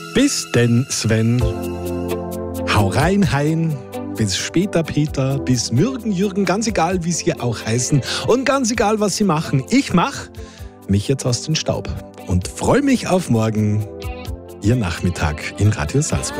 Bis denn, Sven. Hau rein, Hein. Bis später, Peter. Bis Mürgen, Jürgen. Ganz egal, wie sie auch heißen. Und ganz egal, was sie machen. Ich mach mich jetzt aus dem Staub. Und freue mich auf morgen. Ihr Nachmittag in Radio Salzburg.